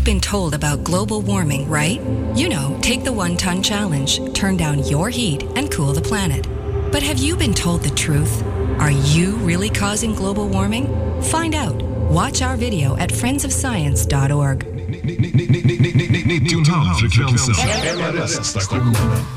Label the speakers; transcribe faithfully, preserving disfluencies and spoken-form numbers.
Speaker 1: been told about global warming, right? You know, take the one-ton challenge, turn down your heat, and cool the planet. But have you been told the truth? Are you really causing global warming? Find out. Watch our video at friends of science dot org.
Speaker 2: nittionio frekvensen.